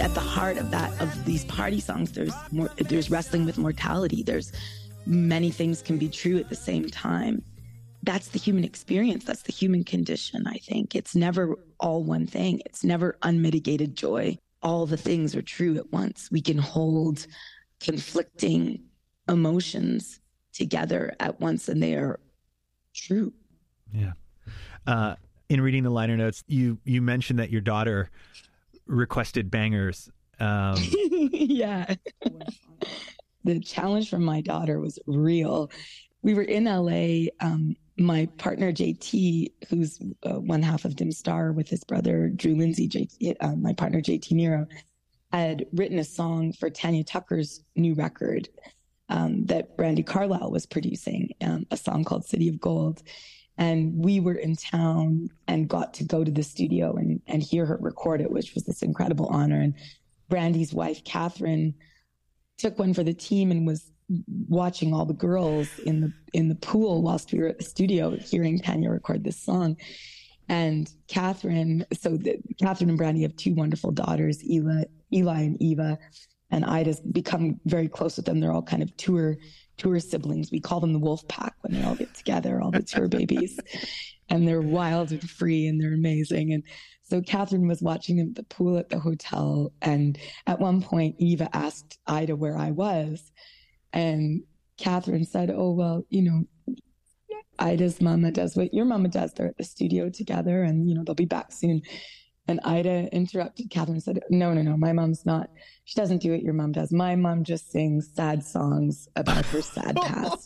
at the heart of these party songs, there's wrestling with mortality. There's many things can be true at the same time. That's the human experience. That's the human condition, I think. It's never all one thing. It's never unmitigated joy. All the things are true at once. We can hold conflicting emotions together at once, and they are true. Yeah. In reading the liner notes, you mentioned that your daughter requested bangers. Yeah. The challenge from my daughter was real. We were in LA. My partner, JT, who's one half of Dim Star with his brother, Drew Lindsay, my partner, JT Nero, had written a song for Tanya Tucker's new record that Brandy Carlisle was producing, a song called City of Gold. And we were in town and got to go to the studio and hear her record it, which was this incredible honor. And Brandy's wife, Catherine, took one for the team and was watching all the girls in the pool whilst we were at the studio hearing Tanya record this song. And Catherine and Brandy have two wonderful daughters, Eli and Eva, and Ida's become very close with them. They're all kind of tour siblings. We call them the Wolf Pack when they all get together, all the tour babies. And they're wild and free and they're amazing. And so Catherine was watching them at the pool at the hotel. And at one point, Eva asked Ida where I was. And Catherine said, oh, well, Ida's mama does what your mama does. They're at the studio together and, they'll be back soon. And Ida interrupted Catherine and said, no, my mom's not. She doesn't do what your mom does. My mom just sings sad songs about her sad past.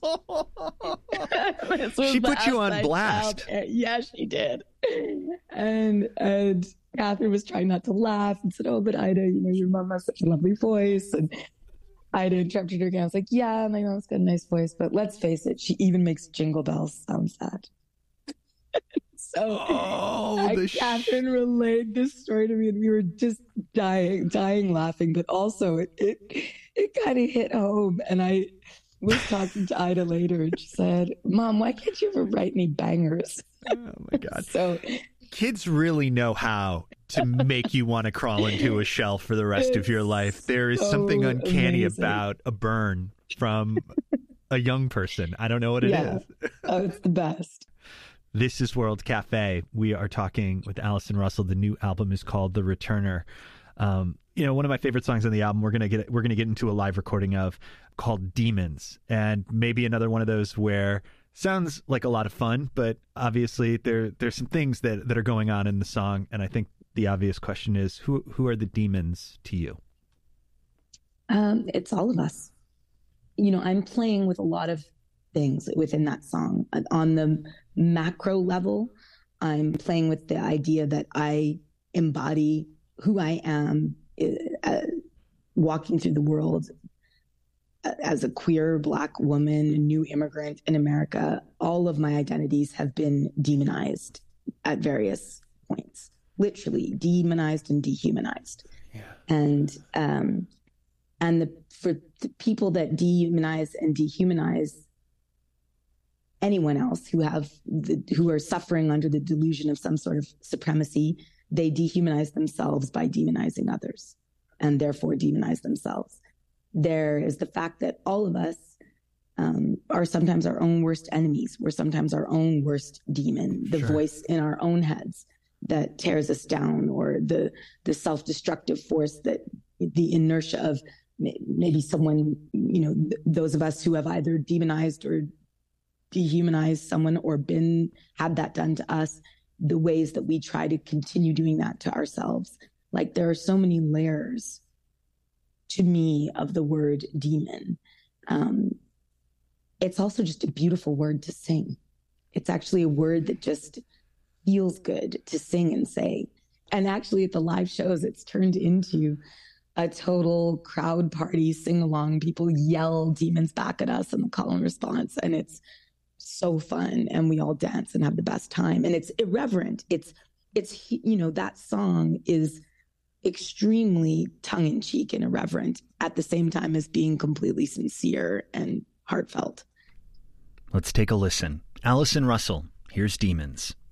She put you on blast. Yeah, she did. And Catherine was trying not to laugh and said, oh, but Ida, your mom has such a lovely voice. And Ida interrupted her again. I was like, yeah, my mom's got a nice voice, but let's face it, she even makes Jingle Bells sound sad. So Catherine relayed this story to me and we were just dying laughing, but also it kind of hit home. And I was talking to Ida later and she said, Mom, why can't you ever write me bangers? Oh my God. So kids really know how to make you want to crawl into a shell for the rest of your life. There is something uncanny about a burn from a young person. I don't know what it is. Oh, it's the best. This is World Cafe. We are talking with Allison Russell. The new album is called The Returner. One of my favorite songs on the album we're gonna get into a live recording of, called Demons, and maybe another one of those where sounds like a lot of fun, but obviously there's some things that are going on in the song, and I think the obvious question is who are the demons to you? It's all of us. I'm playing with a lot of things within that song. On the macro level, I'm playing with the idea that I embody who I am, walking through the world as a queer Black woman, new immigrant in America. All of my identities have been demonized at various points, literally demonized and dehumanized. Yeah. And for the people that demonize and dehumanize anyone else who are suffering under the delusion of some sort of supremacy, they dehumanize themselves by demonizing others and therefore demonize themselves. There is the fact that all of us are sometimes our own worst enemies. We're sometimes our own worst demon, the voice in our own heads that tears us down, or the self-destructive force, that the inertia of maybe someone, those of us who have either demonized or dehumanized someone or had that done to us, the ways that we try to continue doing that to ourselves. Like, there are so many layers to me of the word demon. It's also just a beautiful word to sing. It's actually a word that just feels good to sing and say. And actually at the live shows, it's turned into a total crowd party, sing along. People yell demons back at us in the call and response. And it's so fun. And we all dance and have the best time. And it's irreverent. It's that song is extremely tongue-in-cheek and irreverent at the same time as being completely sincere and heartfelt. Let's take a listen. Allison Russell, here's Demons.